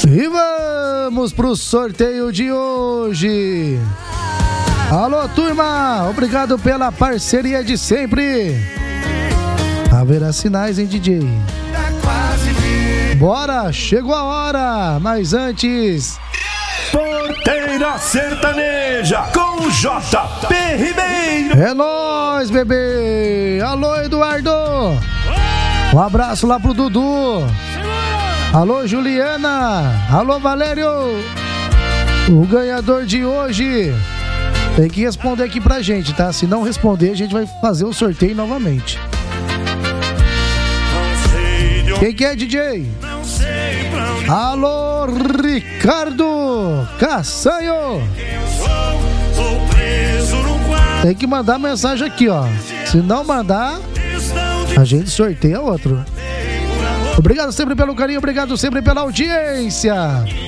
E vamos pro sorteio de hoje. Alô, turma, obrigado pela parceria de sempre. Haverá sinais, hein, DJ? Bora, chegou a hora, mas antes... Porteira Sertaneja com JP Ribeiro. É nóis, bebê. Alô, Eduardo. Um abraço lá pro Dudu. Alô, Juliana. Alô, Valério. O ganhador de hoje tem que responder aqui pra gente, tá? Se não responder, a gente vai fazer o sorteio novamente. Quem que é, DJ? Alô, Ricardo Caçanho. Tem que mandar mensagem aqui, ó. Se não mandar, a gente sorteia outro. Obrigado sempre pelo carinho, obrigado sempre pela audiência.